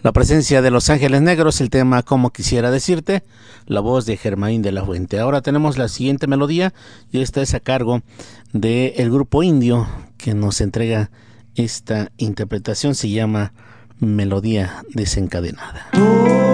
La presencia de Los Ángeles Negros, el tema Como Quisiera Decirte, la voz de Germain de la Fuente. Ahora tenemos la siguiente melodía y esta es a cargo del grupo Indio que nos entrega esta interpretación, se llama Melodía Desencadenada.